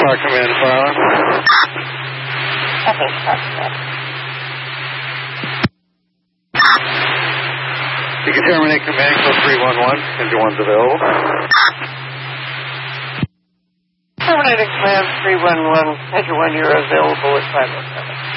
Park Command Fire. Okay, Park Command. You can terminate command code 311. Engine 1's available. Terminating command 311. Engine 1, you're available at 507.